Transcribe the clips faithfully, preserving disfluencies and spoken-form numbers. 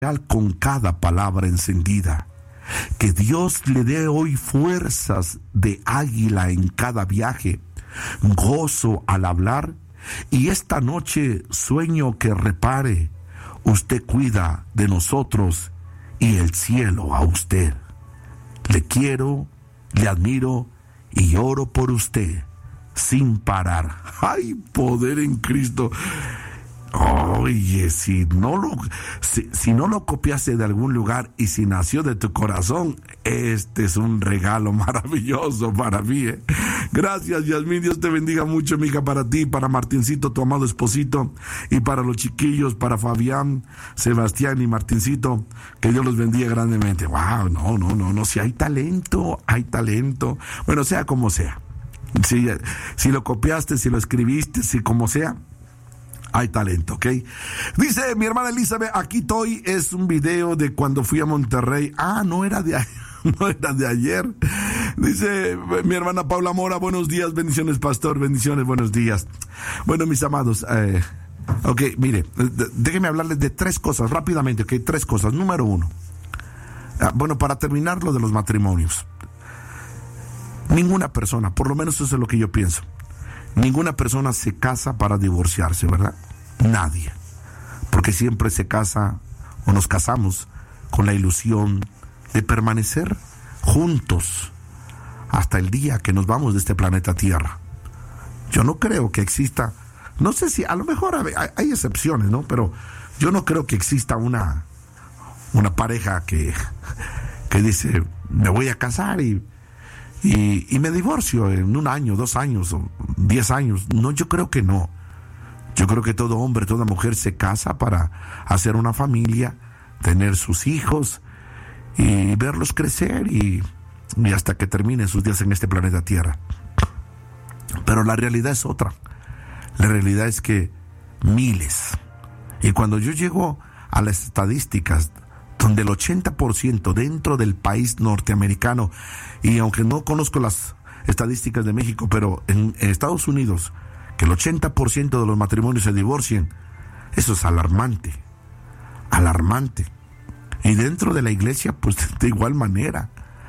con cada palabra encendida. Que Dios le dé hoy fuerzas de águila en cada viaje, gozo al hablar, y esta noche sueño que repare. Usted cuida de nosotros y el cielo a usted. Le quiero, le admiro y oro por usted sin parar. ¡Ay, poder en Cristo! Oye, si no lo si, si no lo copiaste de algún lugar y si nació de tu corazón, este es un regalo maravilloso para mí, ¿eh? Gracias, Yasmín, Dios te bendiga mucho, mija, para ti, para Martincito, tu amado esposito, y para los chiquillos, para Fabián, Sebastián y Martincito, que Dios los bendiga grandemente. Wow, no, no, no, no, si hay talento, hay talento, bueno, sea como sea, si, si lo copiaste, si lo escribiste, si como sea, hay talento, ¿ok? Dice mi hermana Elizabeth, aquí estoy, es un video de cuando fui a Monterrey. Ah, no era de ayer, no era de ayer. Dice mi hermana Paula Mora, buenos días, bendiciones, pastor, bendiciones, buenos días. Bueno, mis amados, eh, ok, mire, déjenme hablarles de tres cosas rápidamente, ok, tres cosas. Número uno, ah, bueno, para terminar lo de los matrimonios. Ninguna persona, por lo menos eso es lo que yo pienso, ninguna persona se casa para divorciarse, ¿verdad? Nadie. Porque siempre se casa o nos casamos con la ilusión de permanecer juntos hasta el día que nos vamos de este planeta Tierra. Yo no creo que exista, no sé si, a lo mejor hay, hay excepciones, ¿no? Pero yo no creo que exista una, una pareja que, que dice, me voy a casar y Y, y me divorcio en un año, dos años o diez años. No, yo creo que no. Yo creo que todo hombre, toda mujer se casa para hacer una familia, tener sus hijos y verlos crecer y, y hasta que terminen sus días en este planeta Tierra. Pero la realidad es otra. La realidad es que miles. Y cuando yo llego a las estadísticas donde el ochenta por ciento dentro del país norteamericano, y aunque no conozco las estadísticas de México, pero en, en Estados Unidos, que el ochenta por ciento de los matrimonios se divorcien, eso es alarmante, alarmante. Y dentro de la iglesia, pues de igual manera.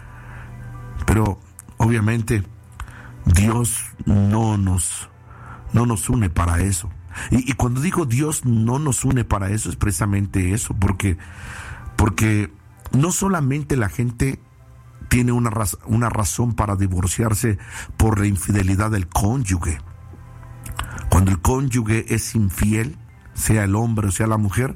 Pero obviamente Dios no nos, no nos une para eso. Y, y cuando digo Dios no nos une para eso, es precisamente eso, porque Porque no solamente la gente tiene una, raz- una razón para divorciarse por la infidelidad del cónyuge. Cuando el cónyuge es infiel, sea el hombre o sea la mujer,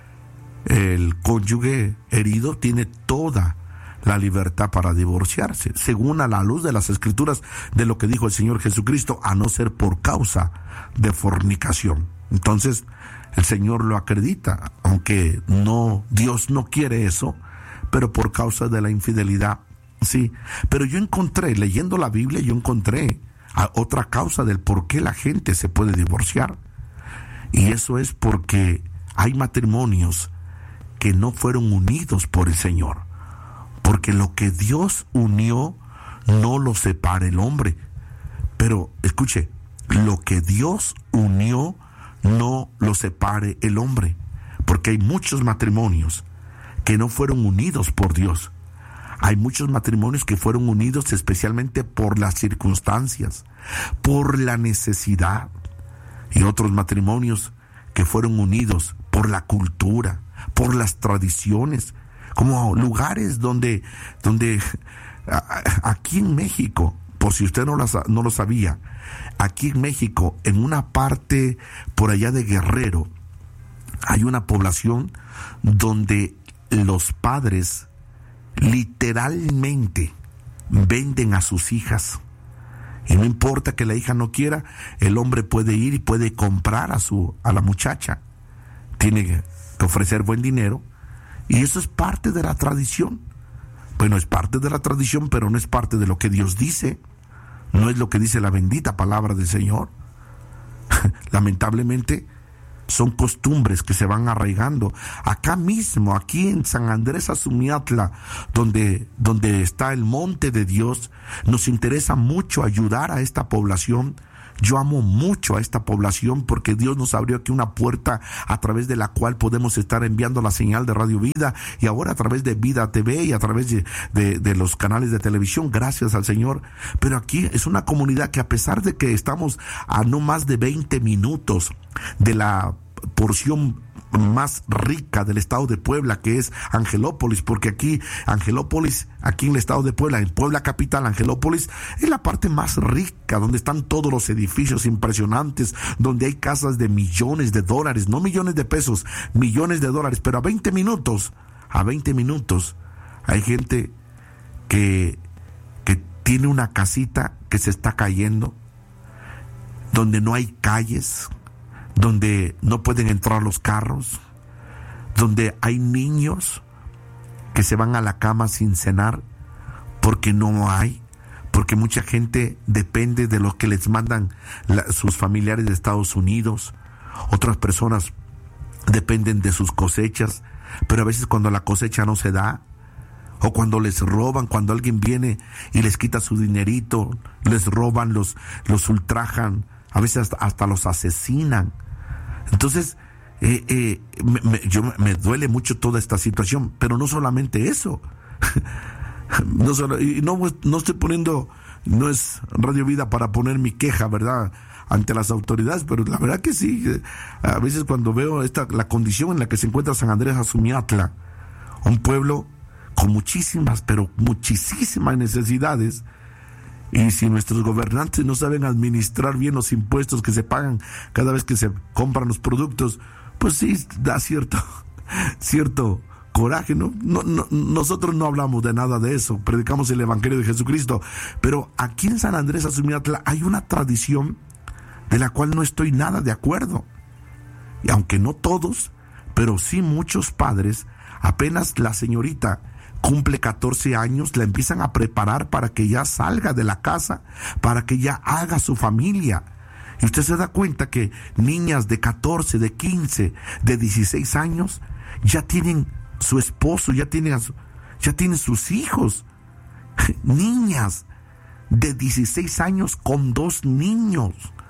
el cónyuge herido tiene toda la libertad para divorciarse, según a la luz de las Escrituras, de lo que dijo el Señor Jesucristo, a no ser por causa de fornicación. Entonces, el Señor lo acredita, aunque no, Dios no quiere eso, pero por causa de la infidelidad, sí. Pero yo encontré, leyendo la Biblia, yo encontré a otra causa del por qué la gente se puede divorciar. Y eso es porque hay matrimonios que no fueron unidos por el Señor. Porque lo que Dios unió, no lo separa el hombre. Pero, escuche, lo que Dios unió, no lo separe el hombre, porque hay muchos matrimonios que no fueron unidos por Dios. Hay muchos matrimonios que fueron unidos especialmente por las circunstancias, por la necesidad, y otros matrimonios que fueron unidos por la cultura, por las tradiciones, como lugares donde, donde aquí en México, por si usted no lo, no lo sabía, aquí en México, en una parte por allá de Guerrero, hay una población donde los padres literalmente venden a sus hijas. Y no importa que la hija no quiera, el hombre puede ir y puede comprar a su a la muchacha. Tiene que ofrecer buen dinero. Y eso es parte de la tradición. Bueno, es parte de la tradición, pero no es parte de lo que Dios dice. No es lo que dice la bendita palabra del Señor. Lamentablemente, son costumbres que se van arraigando. Acá mismo, aquí en San Andrés Azumiatla, donde, donde está el monte de Dios, nos interesa mucho ayudar a esta población Yo amo mucho a esta población porque Dios nos abrió aquí una puerta a través de la cual podemos estar enviando la señal de Radio Vida, y ahora a través de Vida T V y a través de, de, de los canales de televisión, gracias al Señor. Pero aquí es una comunidad que, a pesar de que estamos a no más de veinte minutos de la porción más rica del estado de Puebla, que es Angelópolis, porque aquí Angelópolis, aquí en el estado de Puebla, en Puebla capital, Angelópolis es la parte más rica, donde están todos los edificios impresionantes, donde hay casas de millones de dólares, no millones de pesos, millones de dólares. Pero a veinte minutos, a veinte minutos hay gente que que tiene una casita que se está cayendo, donde no hay calles, donde no pueden entrar los carros, donde hay niños que se van a la cama sin cenar porque no hay, porque mucha gente depende de lo que les mandan la, sus familiares de Estados Unidos. Otras personas dependen de sus cosechas, pero a veces cuando la cosecha no se da, o cuando les roban, cuando alguien viene y les quita su dinerito, les roban, los, los ultrajan, a veces hasta, hasta los asesinan. Entonces, eh, eh, me, me, yo, me duele mucho toda esta situación, pero no solamente eso. no, solo, y no, no estoy poniendo, no es Radio Vida para poner mi queja, ¿verdad?, ante las autoridades, pero la verdad que sí. A veces cuando veo esta, la condición en la que se encuentra San Andrés Azumiatla, un pueblo con muchísimas, pero muchísimas necesidades. Y si nuestros gobernantes no saben administrar bien los impuestos que se pagan cada vez que se compran los productos, pues sí da cierto, cierto coraje, ¿no? No, no, nosotros no hablamos de nada de eso, predicamos el Evangelio de Jesucristo, pero aquí en San Andrés Azumiatla hay una tradición de la cual no estoy nada de acuerdo. Y aunque no todos, pero sí muchos padres, apenas la señorita cumple catorce años, la empiezan a preparar para que ya salga de la casa, para que ya haga su familia. Y usted se da cuenta que niñas de catorce, de quince, de dieciséis años ya tienen su esposo, ya tienen, a su, ya tienen sus hijos. Niñas de dieciséis años con dos niños.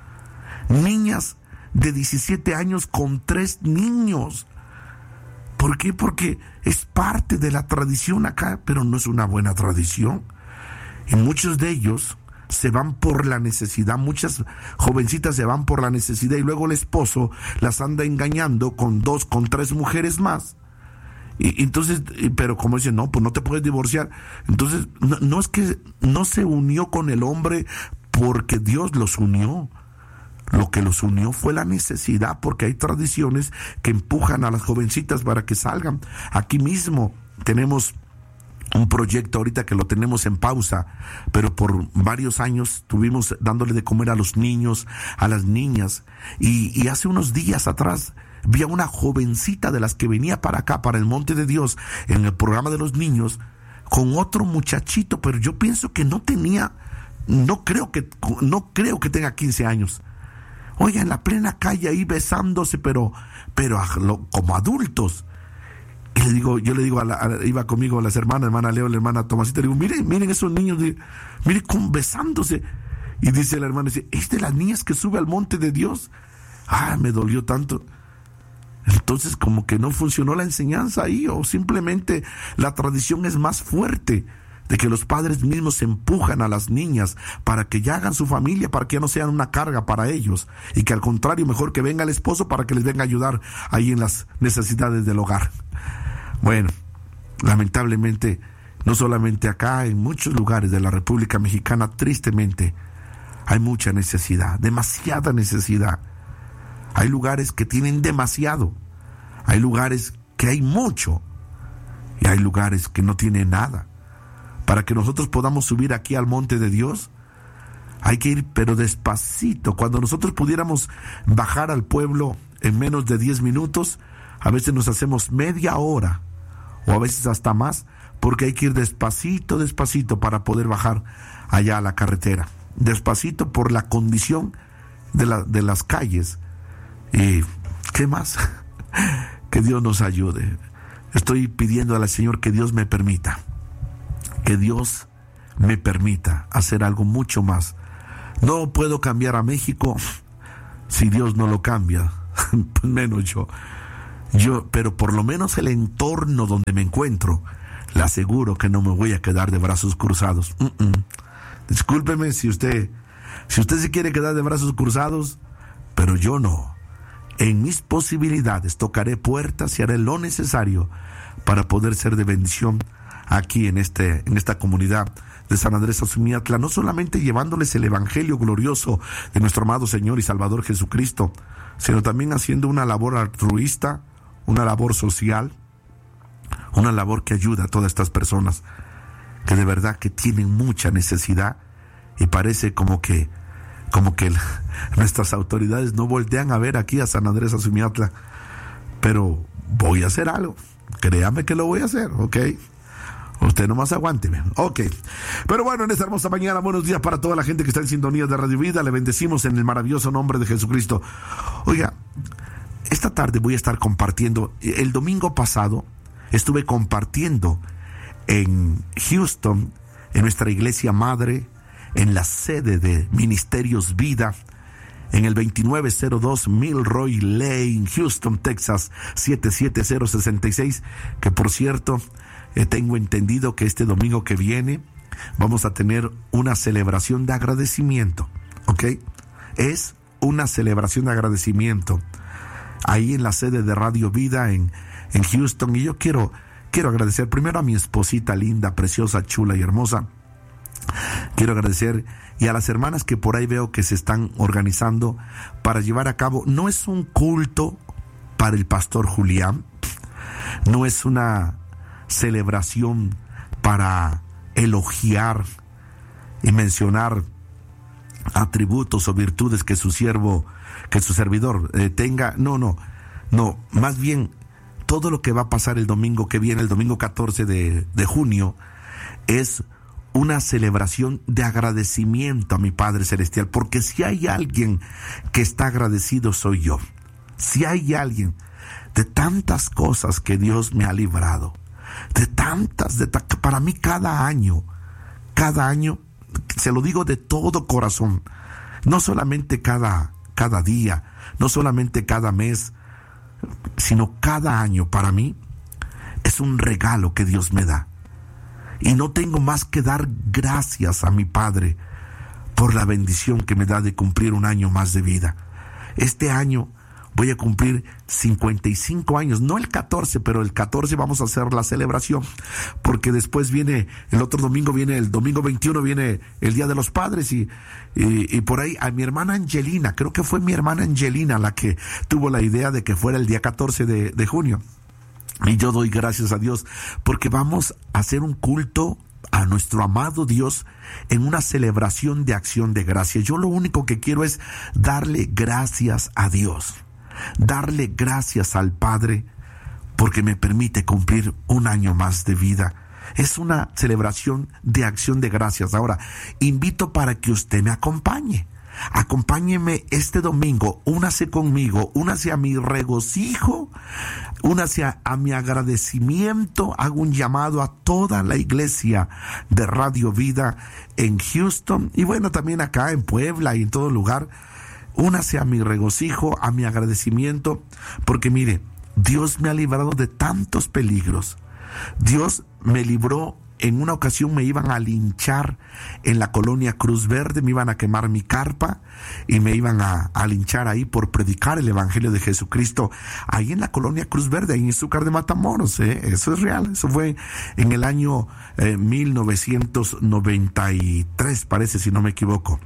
Niñas de diecisiete años con tres niños. ¿Por qué? Porque es parte de la tradición acá, pero no es una buena tradición. Y muchos de ellos se van por la necesidad, muchas jovencitas se van por la necesidad y luego el esposo las anda engañando con dos, con tres mujeres más. Y, entonces, pero como dicen, no, pues no te puedes divorciar. Entonces, no, no es que no se unió con el hombre porque Dios los unió. Lo que los unió fue la necesidad, porque hay tradiciones que empujan a las jovencitas para que salgan. Aquí mismo tenemos un proyecto ahorita que lo tenemos en pausa, pero por varios años estuvimos dándole de comer a los niños, a las niñas, y, y hace unos días atrás vi a una jovencita de las que venía para acá, para el Monte de Dios, en el programa de los niños, con otro muchachito, pero yo pienso que no tenía, no creo que, no creo que tenga quince años. Oiga, en la plena calle ahí besándose, pero, pero como adultos. Y le digo, yo le digo, a la, a, iba conmigo las hermanas, hermana Leo, la hermana Tomasita, le digo, miren, miren esos niños, miren cómo besándose. Y dice la hermana, dice, ¿es de las niñas que sube al monte de Dios? Ah, me dolió tanto. Entonces como que no funcionó la enseñanza ahí, o simplemente la tradición es más fuerte, de que los padres mismos empujan a las niñas para que ya hagan su familia, para que ya no sean una carga para ellos, y que al contrario, mejor que venga el esposo para que les venga a ayudar ahí en las necesidades del hogar. Bueno, lamentablemente, no solamente acá, en muchos lugares de la República Mexicana, tristemente, hay mucha necesidad, demasiada necesidad. Hay lugares que tienen demasiado, hay lugares que hay mucho, y hay lugares que no tienen nada. Para que nosotros podamos subir aquí al monte de Dios, hay que ir pero despacito. Cuando nosotros pudiéramos bajar al pueblo en menos de diez minutos, a veces nos hacemos media hora, o a veces hasta más, porque hay que ir despacito, despacito para poder bajar allá a la carretera. Despacito por la condición de, la, de las calles. Y ¿qué más? Que Dios nos ayude. Estoy pidiendo al Señor que Dios me permita, que Dios me permita hacer algo mucho más No puedo cambiar a México si Dios no lo cambia, pues menos yo. Yo, pero por lo menos el entorno donde me encuentro, le aseguro que no me voy a quedar de brazos cruzados. Uh-uh. Discúlpeme si usted, si usted se quiere quedar de brazos cruzados, pero yo no. En mis posibilidades tocaré puertas y haré lo necesario para poder ser de bendición aquí en este, en esta comunidad de San Andrés Azumiatla, no solamente llevándoles el evangelio glorioso de nuestro amado Señor y Salvador Jesucristo, sino también haciendo una labor altruista, una labor social, una labor que ayuda a todas estas personas que de verdad que tienen mucha necesidad, y parece como que como que el, nuestras autoridades no voltean a ver aquí a San Andrés Azumiatla, pero voy a hacer algo, créame que lo voy a hacer, ¿ok? Usted nomás aguánteme, ok. Pero bueno, en esta hermosa mañana, buenos días para toda la gente que está en sintonía de Radio Vida, le bendecimos en el maravilloso nombre de Jesucristo. Oiga, esta tarde voy a estar compartiendo, el domingo pasado estuve compartiendo en Houston, en nuestra iglesia madre, en la sede de Ministerios Vida, en el veintinueve cero dos Milroy Lane, Houston, Texas, siete siete cero seis seis, que por cierto, eh, tengo entendido que este domingo que viene vamos a tener una celebración de agradecimiento, ¿ok? Es una celebración de agradecimiento ahí en la sede de Radio Vida en, en Houston, y yo quiero, quiero agradecer primero a mi esposita linda, preciosa, chula y hermosa. Quiero agradecer y a las hermanas que por ahí veo que se están organizando para llevar a cabo. No es un culto para el pastor Julián, no es una celebración para elogiar y mencionar atributos o virtudes que su siervo, que su servidor eh, tenga. No, no, no, más bien todo lo que va a pasar el domingo que viene, el domingo catorce de, de junio, es una celebración de agradecimiento a mi Padre Celestial, porque si hay alguien que está agradecido soy yo. Si hay alguien de tantas cosas que Dios me ha librado, de tantas, de ta- para mí cada año, cada año, se lo digo de todo corazón, no solamente cada, cada día, no solamente cada mes, sino cada año para mí es un regalo que Dios me da. Y no tengo más que dar gracias a mi Padre por la bendición que me da de cumplir un año más de vida. Este año voy a cumplir cincuenta y cinco años, no el catorce, pero el catorce vamos a hacer la celebración, porque después viene, el otro domingo viene, el domingo veintiuno viene el Día de los Padres, y, y, y por ahí a mi hermana Angelina, creo que fue mi hermana Angelina la que tuvo la idea de que fuera el día catorce de, de junio. Y yo doy gracias a Dios porque vamos a hacer un culto a nuestro amado Dios en una celebración de acción de gracias. Yo lo único que quiero es darle gracias a Dios, darle gracias al Padre porque me permite cumplir un año más de vida. Es una celebración de acción de gracias. Ahora, invito para que usted me acompañe. Acompáñeme este domingo, únase conmigo, únase a mi regocijo, únase a, a mi agradecimiento. Hago un llamado a toda la iglesia de Radio Vida en Houston y bueno, también acá en Puebla y en todo lugar. Únase a mi regocijo, a mi agradecimiento, porque mire, Dios me ha librado de tantos peligros. Dios me libró. En una ocasión me iban a linchar en la colonia Cruz Verde, me iban a quemar mi carpa y me iban a, a linchar ahí por predicar el Evangelio de Jesucristo, ahí en la colonia Cruz Verde, ahí en Izúcar de Matamoros, ¿eh? Eso es real, eso fue en el año eh, mil novecientos noventa y tres, parece, si no me equivoco.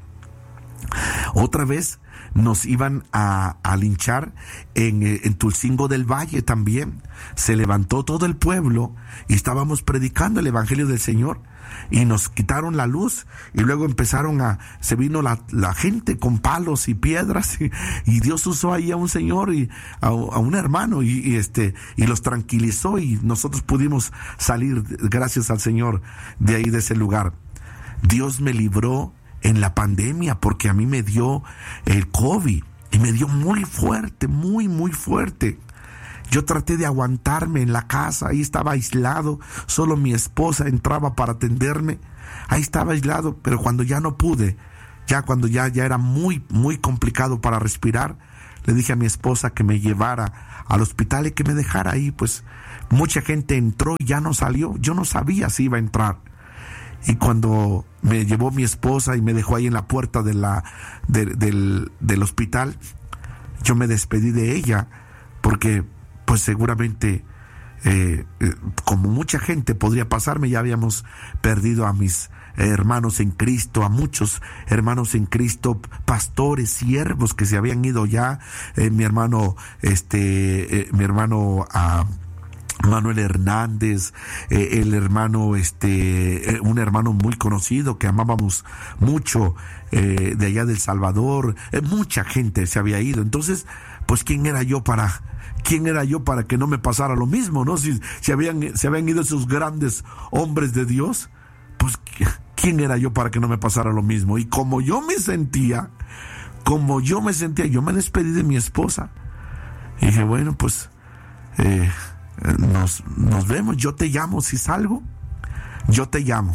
Otra vez nos iban a, a linchar en, en Tulcingo del Valle también. Se levantó todo el pueblo y estábamos predicando el Evangelio del Señor y nos quitaron la luz y luego empezaron a, se vino la, la gente con palos y piedras y, y Dios usó ahí a un señor y a, a un hermano y, y este y los tranquilizó y nosotros pudimos salir gracias al Señor de ahí, de ese lugar. Dios me libró en la pandemia, porque a mí me dio el COVID y me dio muy fuerte, muy, muy fuerte. Yo traté de aguantarme en la casa, ahí estaba aislado, solo mi esposa entraba para atenderme, ahí estaba aislado, pero cuando ya no pude, ya cuando ya, ya era muy, muy complicado para respirar, le dije a mi esposa que me llevara al hospital y que me dejara ahí. Pues mucha gente entró y ya no salió. Yo no sabía si iba a entrar. Y cuando me llevó mi esposa y me dejó ahí en la puerta de la, de, del, del hospital, yo me despedí de ella, porque pues seguramente, eh, eh, como mucha gente podría pasarme, ya habíamos perdido a mis hermanos en Cristo, a muchos hermanos en Cristo, pastores, siervos que se habían ido ya, eh, mi hermano, este, eh, mi hermano a Manuel Hernández, eh, el hermano, este, eh, un hermano muy conocido que amábamos mucho, eh, de allá del Salvador, eh, mucha gente se había ido. Entonces, pues, ¿quién era yo para, quién era yo para que no me pasara lo mismo, no? Si, si habían, se habían ido esos grandes hombres de Dios, pues, ¿quién era yo para que no me pasara lo mismo? Y como yo me sentía, como yo me sentía, yo me despedí de mi esposa. Y dije, bueno, pues, eh, Nos, nos vemos, yo te llamo si salgo, yo te llamo.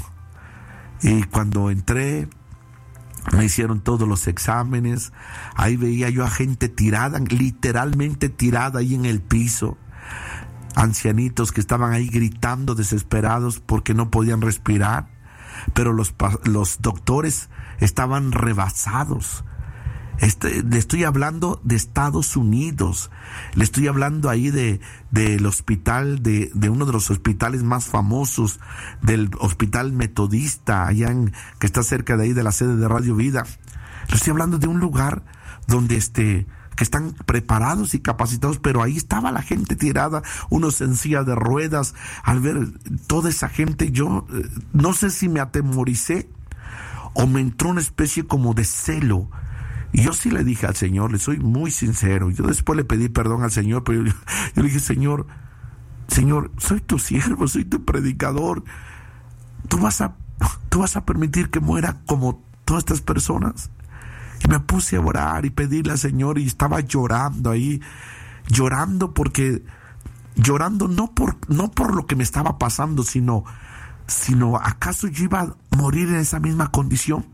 Y cuando entré, me hicieron todos los exámenes. Ahí veía yo a gente tirada, literalmente tirada ahí en el piso, ancianitos que estaban ahí gritando desesperados porque no podían respirar, pero los, los doctores estaban rebasados. Este, le estoy hablando de Estados Unidos, le estoy hablando ahí de del hospital, de, de uno de los hospitales más famosos, del hospital metodista, allá en, que está cerca de ahí de la sede de Radio Vida. Le estoy hablando de un lugar donde este, que están preparados y capacitados, pero ahí estaba la gente tirada, unos en silla de ruedas. Al ver toda esa gente, yo eh, no sé si me atemoricé o me entró una especie como de celo. Y yo sí le dije al Señor, le soy muy sincero, yo después le pedí perdón al Señor, pero yo, yo le dije, Señor, Señor, soy tu siervo, soy tu predicador, tú vas a, tú vas a permitir que muera como todas estas personas. Y me puse a orar y pedirle al Señor, y estaba llorando ahí, llorando porque, llorando no por, no por lo que me estaba pasando, sino, sino ¿acaso yo iba a morir en esa misma condición?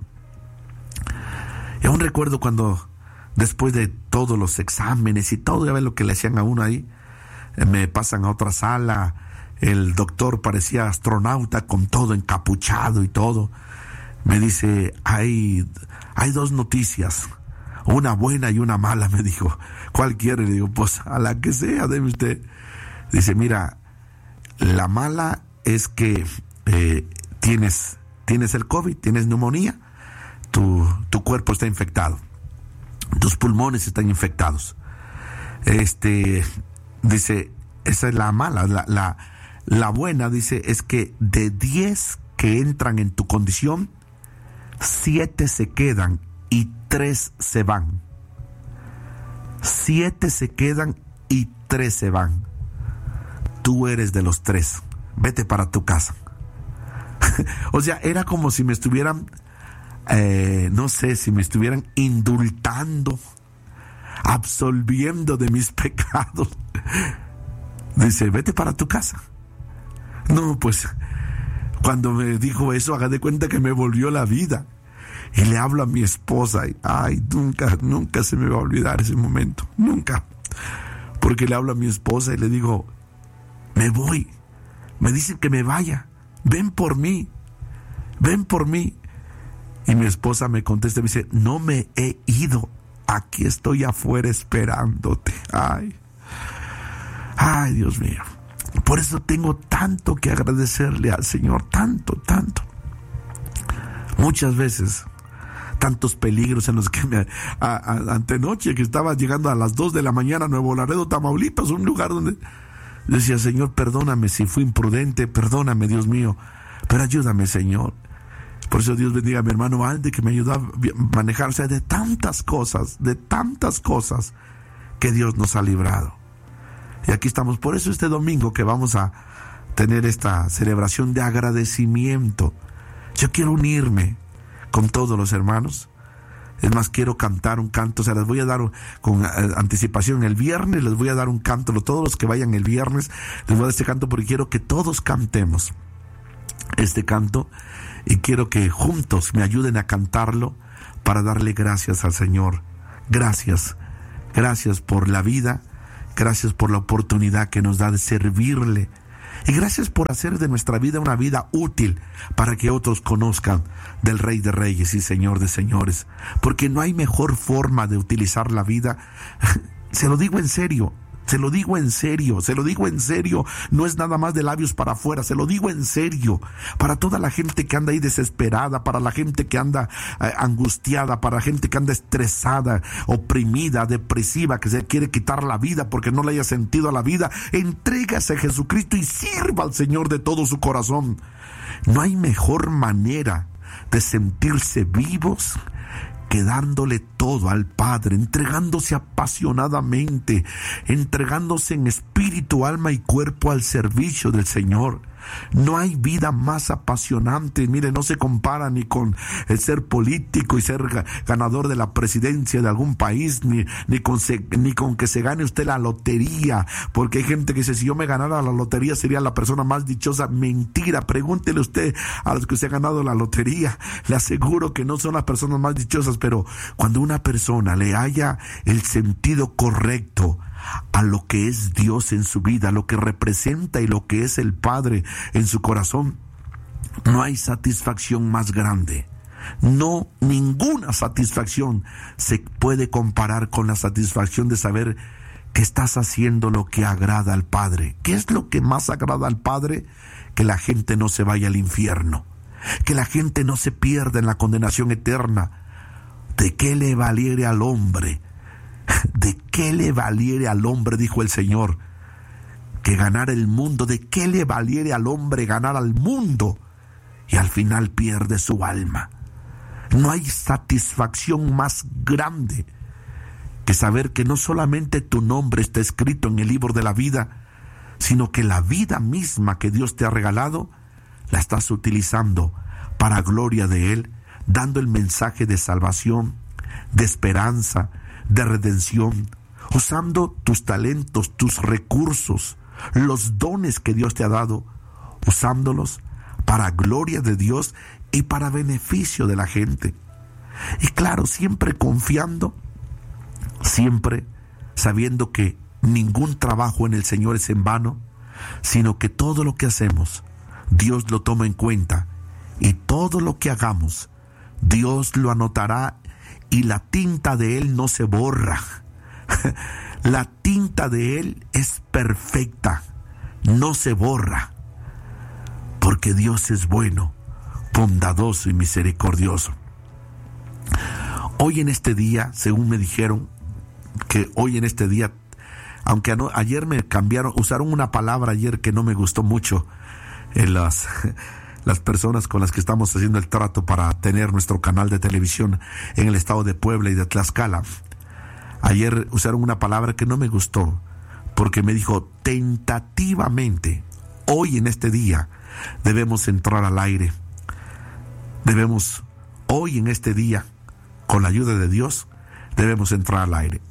Y aún recuerdo cuando, después de todos los exámenes y todo, ya ves lo que le hacían a uno ahí, me pasan a otra sala, el doctor parecía astronauta con todo encapuchado y todo. Me dice, hay, hay dos noticias, una buena y una mala, me dijo. ¿Cuál quiere? Le digo, pues a la que sea, deme usted. Dice, mira, la mala es que eh, tienes, tienes el COVID, tienes neumonía. Tu, tu cuerpo está infectado, tus pulmones están infectados. Este, dice, esa es la mala. La, la, la buena, dice, es que de diez que entran en tu condición, siete se quedan y tres se van. Siete se quedan y tres se van. Tú eres de los tres. Vete para tu casa. O sea, era como si me estuvieran Eh, no sé, si me estuvieran indultando, absolviendo de mis pecados. Dice, vete para tu casa. No, pues, cuando me dijo eso, haga de cuenta que me volvió la vida. Y le hablo a mi esposa, y, ay, nunca, nunca se me va a olvidar ese momento, nunca. Porque le hablo a mi esposa y le digo, me voy. Me dicen que me vaya, ven por mí, ven por mí. Y mi esposa me contesta y me dice, no me he ido, aquí estoy afuera esperándote. Ay, ay, Dios mío. Por eso tengo tanto que agradecerle al Señor, tanto, tanto. Muchas veces, tantos peligros en los que me, a, a, antenoche que estaba llegando a las dos de la mañana a Nuevo Laredo, Tamaulipas, un lugar donde decía, Señor, perdóname si fui imprudente, perdóname, Dios mío, pero ayúdame, Señor. Por eso Dios bendiga a mi hermano Alde, que me ayudó a manejar, o sea, de tantas cosas, de tantas cosas que Dios nos ha librado. Y aquí estamos, por eso este domingo que vamos a tener esta celebración de agradecimiento, yo quiero unirme con todos los hermanos. Es más, quiero cantar un canto, o sea, les voy a dar con anticipación el viernes, les voy a dar un canto, todos los que vayan el viernes, les voy a dar este canto porque quiero que todos cantemos este canto. Y quiero que juntos me ayuden a cantarlo para darle gracias al Señor. Gracias, gracias por la vida, gracias por la oportunidad que nos da de servirle. Y gracias por hacer de nuestra vida una vida útil para que otros conozcan del Rey de Reyes y Señor de Señores. Porque no hay mejor forma de utilizar la vida. Se lo digo en serio, se lo digo en serio, se lo digo en serio. No es nada más de labios para afuera, se lo digo en serio. Para toda la gente que anda ahí desesperada, para la gente que anda eh, angustiada, para la gente que anda estresada, oprimida, depresiva, que se quiere quitar la vida porque no le haya sentido a la vida, entrégase a Jesucristo y sirva al Señor de todo su corazón. No hay mejor manera de sentirse vivos que dándole todo al Padre, entregándose apasionadamente, entregándose en espíritu, alma y cuerpo al servicio del Señor. No hay vida más apasionante. Mire, no se compara ni con el ser político y ser ganador de la presidencia de algún país, ni, ni, con se, ni con que se gane usted la lotería, porque hay gente que dice, si yo me ganara la lotería sería la persona más dichosa. Mentira, pregúntele usted a los que se han ganado la lotería, le aseguro que no son las personas más dichosas. Pero cuando una persona le haya el sentido correcto a lo que es Dios en su vida, lo que representa y lo que es el Padre en su corazón, no hay satisfacción más grande. No, ninguna satisfacción se puede comparar con la satisfacción de saber que estás haciendo lo que agrada al Padre. ¿Qué es lo que más agrada al Padre? Que la gente no se vaya al infierno, que la gente no se pierda en la condenación eterna. ¿De qué le valiere al hombre? ¿De qué le valiere al hombre, dijo el Señor, que ganar el mundo? ¿De qué le valiere al hombre ganar al mundo y al final pierde su alma? No hay satisfacción más grande que saber que no solamente tu nombre está escrito en el libro de la vida, sino que la vida misma que Dios te ha regalado la estás utilizando para gloria de Él, dando el mensaje de salvación, de esperanza, de redención, usando tus talentos, tus recursos, los dones que Dios te ha dado, usándolos para gloria de Dios y para beneficio de la gente. Y claro, siempre confiando, siempre sabiendo que ningún trabajo en el Señor es en vano, sino que todo lo que hacemos, Dios lo toma en cuenta, y todo lo que hagamos, Dios lo anotará, y la tinta de Él no se borra. La tinta de Él es perfecta, no se borra, porque Dios es bueno, bondadoso y misericordioso. Hoy en este día, según me dijeron, que hoy en este día, aunque no, ayer me cambiaron, usaron una palabra ayer que no me gustó mucho en las... las personas con las que estamos haciendo el trato para tener nuestro canal de televisión en el estado de Puebla y de Tlaxcala. Ayer usaron una palabra que no me gustó, porque me dijo, tentativamente, hoy en este día, debemos entrar al aire. Debemos, hoy en este día, con la ayuda de Dios, debemos entrar al aire.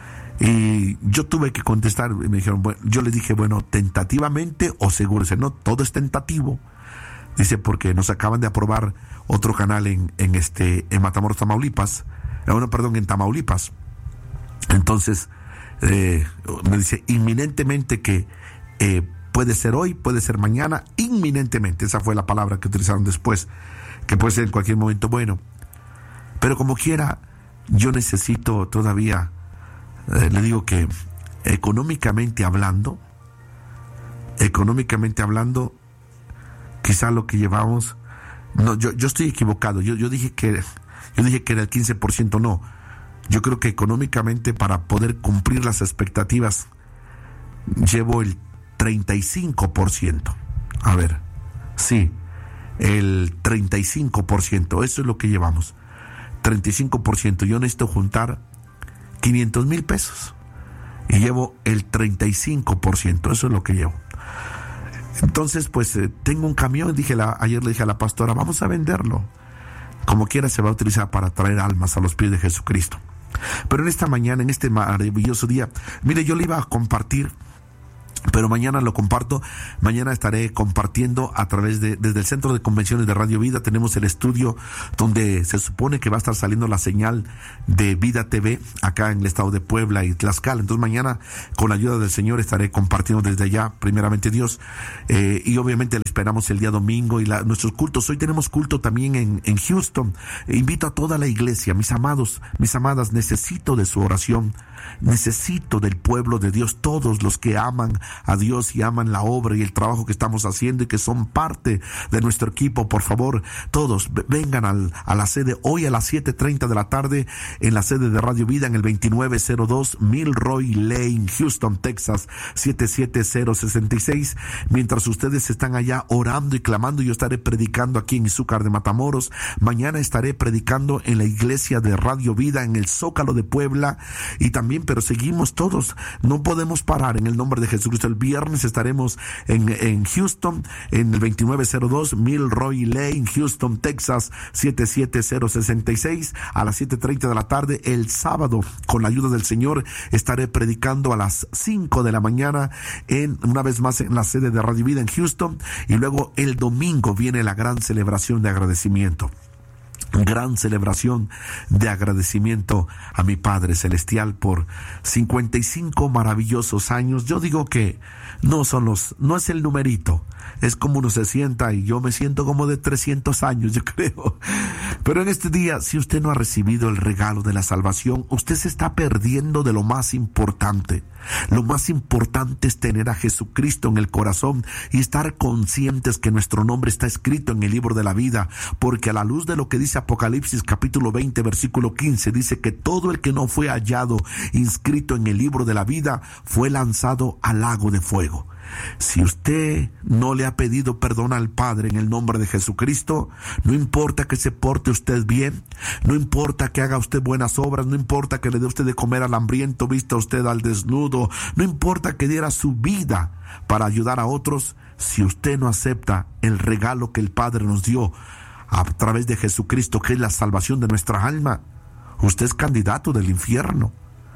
Y yo tuve que contestar, y me dijeron, bueno, yo les dije, bueno, tentativamente o seguro. Dice, no, todo es tentativo. Dice, porque nos acaban de aprobar otro canal en, en este, en Matamoros, Tamaulipas, eh, bueno, perdón, en Tamaulipas. Entonces, eh, me dice, inminentemente que eh, puede ser hoy, puede ser mañana, inminentemente, esa fue la palabra que utilizaron después, que puede ser en cualquier momento. Bueno, pero como quiera, yo necesito todavía, eh, le digo que económicamente hablando, económicamente hablando, quizá lo que llevamos, no, yo, yo estoy equivocado, yo, yo dije que yo dije que era el quince por ciento, no, yo creo que económicamente para poder cumplir las expectativas llevo el treinta y cinco por ciento, a ver, sí, el treinta y cinco por ciento, eso es lo que llevamos, treinta y cinco por ciento, yo necesito juntar quinientos mil pesos y llevo el treinta y cinco por ciento, eso es lo que llevo. Entonces, pues eh, tengo un camión, dije la, ayer le dije a la pastora, vamos a venderlo. Como quiera se va a utilizar para traer almas a los pies de Jesucristo. Pero en esta mañana, en este maravilloso día, mire, yo le iba a compartir pero mañana lo comparto. Mañana estaré compartiendo a través de, desde el Centro de Convenciones de Radio Vida. Tenemos el estudio donde se supone que va a estar saliendo la señal de Vida T V acá en el estado de Puebla y Tlaxcala. Entonces mañana, con la ayuda del Señor, estaré compartiendo desde allá, primeramente Dios, eh, y obviamente le esperamos el día domingo y la, nuestros cultos. Hoy tenemos culto también en, en Houston. E invito a toda la iglesia, mis amados, mis amadas, necesito de su oración, necesito del pueblo de Dios, todos los que aman a Dios y aman la obra y el trabajo que estamos haciendo y que son parte de nuestro equipo. Por favor, todos vengan al, a la sede hoy a las siete treinta de la tarde en la sede de Radio Vida en el veintinueve cero dos Milroy Lane, Houston, Texas siete siete cero seis seis. Mientras ustedes están allá orando y clamando, yo estaré predicando aquí en Izúcar de Matamoros. Mañana estaré predicando en la iglesia de Radio Vida en el Zócalo de Puebla y también, pero seguimos todos, no podemos parar en el nombre de Jesucristo. El viernes estaremos en, en Houston, en el veintinueve cero dos Milroy Lane, Houston, Texas siete siete cero seis seis a las siete treinta de la tarde. El sábado, con la ayuda del Señor, estaré predicando a las cinco de la mañana en, una vez más, en la sede de Radio Vida en Houston, y luego el domingo viene la gran celebración de agradecimiento. Gran celebración de agradecimiento a mi Padre Celestial por cincuenta y cinco maravillosos años. Yo digo que no son los, no es el numerito, es como uno se sienta y yo me siento como de trescientos años, yo creo. Pero en este día, si usted no ha recibido el regalo de la salvación, usted se está perdiendo de lo más importante. Lo más importante es tener a Jesucristo en el corazón y estar conscientes que nuestro nombre está escrito en el libro de la vida, porque a la luz de lo que dice Apocalipsis capítulo veinte versículo quince, dice que todo el que no fue hallado inscrito en el libro de la vida fue lanzado al lago de fuego. Si usted no le ha pedido perdón al Padre en el nombre de Jesucristo, no importa que se porte usted bien, no importa que haga usted buenas obras, no importa que le dé usted de comer al hambriento, vista usted al desnudo, no importa que diera su vida para ayudar a otros, si usted no acepta el regalo que el Padre nos dio a través de Jesucristo, que es la salvación de nuestra alma, usted es candidato del infierno.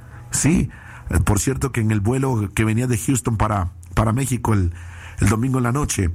Sí, por cierto que en el vuelo que venía de Houston para para México el, el domingo en la noche,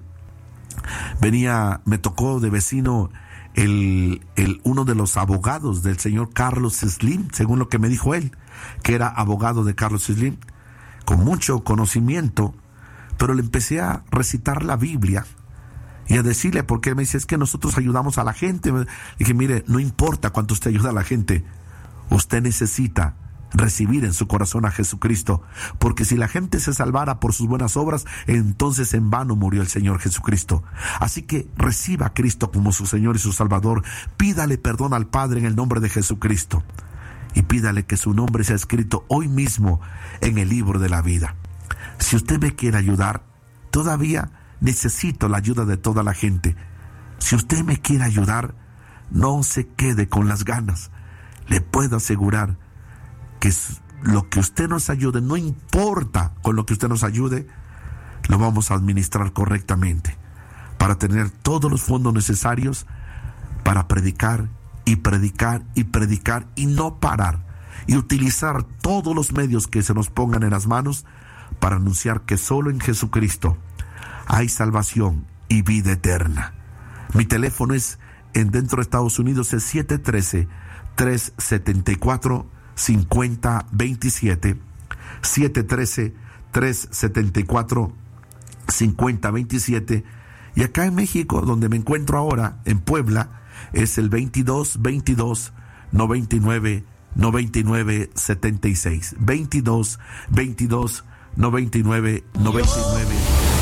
venía, me tocó de vecino el, el uno de los abogados del señor Carlos Slim, según lo que me dijo él, que era abogado de Carlos Slim, con mucho conocimiento, pero le empecé a recitar la Biblia y a decirle, porque él me dice, es que nosotros ayudamos a la gente. Le dije, mire, no importa cuánto usted ayuda a la gente, usted necesita recibir en su corazón a Jesucristo, porque si la gente se salvara por sus buenas obras, entonces en vano murió el Señor Jesucristo. Así que reciba a Cristo como su Señor y su Salvador, pídale perdón al Padre en el nombre de Jesucristo y pídale que su nombre sea escrito hoy mismo en el libro de la vida. Si usted me quiere ayudar, todavía necesito la ayuda de toda la gente. Si usted me quiere ayudar, no se quede con las ganas. Le puedo asegurar que lo que usted nos ayude, no importa con lo que usted nos ayude, lo vamos a administrar correctamente para tener todos los fondos necesarios para predicar y predicar y predicar y no parar, y utilizar todos los medios que se nos pongan en las manos para anunciar que solo en Jesucristo hay salvación y vida eterna. Mi teléfono es en dentro de Estados Unidos es siete uno tres, tres siete cuatro, cinco cero dos siete, siete uno tres, tres siete cuatro, cinco cero dos siete, y acá en México, donde me encuentro ahora, en Puebla, es el veintidós veintidós noventa y nueve noventa y nueve setenta y seis, veintidós veintidós noventa y nueve noventa y nueve.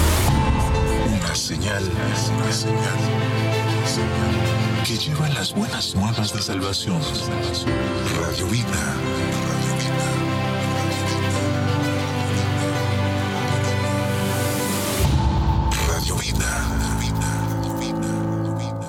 Una señal, una señal, señal que lleva las buenas nuevas de salvación. Radio Vida, Radio Vida.